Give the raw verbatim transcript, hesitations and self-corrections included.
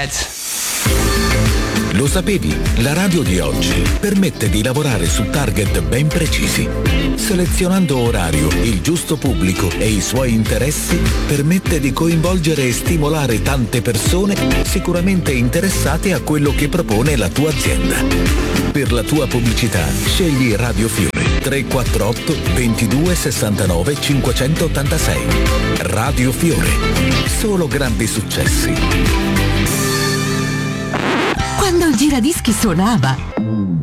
that. Lo sapevi? La radio di oggi permette di lavorare su target ben precisi. Selezionando orario, il giusto pubblico e i suoi interessi, permette di coinvolgere e stimolare tante persone sicuramente interessate a quello che propone la tua azienda. Per la tua pubblicità, scegli Radio Fiore tre quattro otto ventidue sessantanove cinquecentottantasei. Radio Fiore. Solo grandi successi. Quando il giradischi suonava,